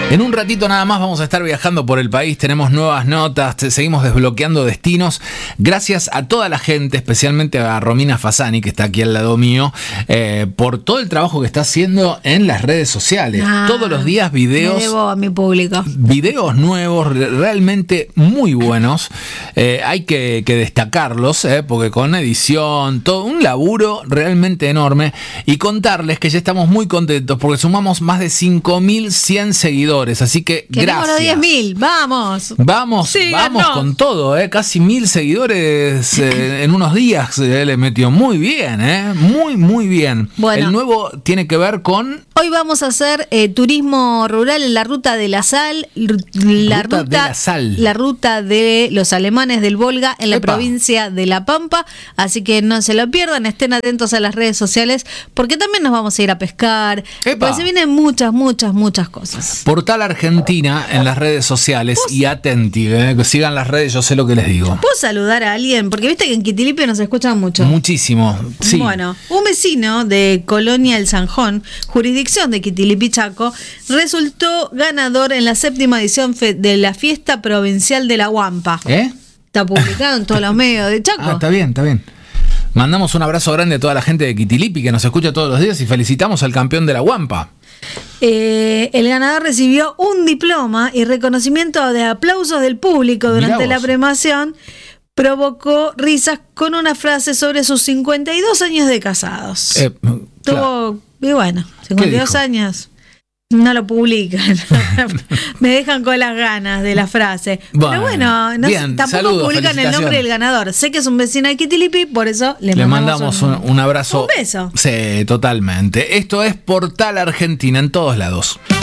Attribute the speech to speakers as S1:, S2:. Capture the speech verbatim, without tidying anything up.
S1: En un ratito nada más vamos a estar viajando por el país, tenemos nuevas notas, te seguimos desbloqueando destinos. Gracias a toda la gente, especialmente a Romina Fasani, que está aquí al lado mío, eh, por todo el trabajo que está haciendo en las redes sociales. Ah, todos los días videos.
S2: Me debo a mi público.
S1: Videos nuevos, realmente muy buenos. Eh, hay que, que destacarlos, eh, porque con edición, todo un laburo realmente enorme. Y contarles que ya estamos muy contentos porque sumamos más de cinco mil cien seguidores. Así que
S2: queremos
S1: gracias.
S2: los diez mil, vamos.
S1: Vamos,
S2: sí,
S1: vamos
S2: no.
S1: con todo, eh. Casi mil seguidores eh, en unos días eh, le metió muy bien, eh. Muy, muy bien.
S2: Bueno,
S1: el nuevo tiene que ver con...
S2: Hoy vamos a hacer eh, turismo rural en la ruta de la sal, la ruta,
S1: ruta de la sal,
S2: la ruta de los alemanes del Volga en la
S1: Epa.
S2: provincia de La Pampa, así que no se lo pierdan, estén atentos a las redes sociales, porque también nos vamos a ir a pescar,
S1: Epa.
S2: pues se vienen muchas, muchas, muchas cosas.
S1: Portal Argentina en las redes sociales y atenti, eh, que sigan las redes, yo sé lo que les digo.
S2: ¿Puedo saludar a alguien? Porque viste que en Quitilipe nos escuchan mucho.
S1: Muchísimo, sí.
S2: Bueno, un vecino de Colonia El Zanjón, jurisdicción de Quitilipi, Chaco, resultó ganador en la séptima edición de la Fiesta Provincial de la Huampa.
S1: ¿Eh?
S2: Está publicado en todos los medios de Chaco.
S1: Ah, está bien, está bien. Mandamos un abrazo grande a toda la gente de Quitilipi que nos escucha todos los días y felicitamos al campeón de la Huampa.
S2: Eh, el ganador recibió un diploma y reconocimiento de aplausos del público durante la premiación. Provocó risas con una frase sobre sus cincuenta y dos años de casados.
S1: Eh,
S2: Tuvo, y bueno, cincuenta y dos años. No lo publican. Me dejan con las ganas de la frase. Bueno, Pero bueno, no,
S1: bien,
S2: tampoco
S1: saludos,
S2: publican el nombre del ganador. Sé que es un vecino de Quitilipi, por eso le,
S1: le mandamos, mandamos un, un abrazo.
S2: Un beso.
S1: Sí, totalmente. Esto es Portal Argentina en todos lados.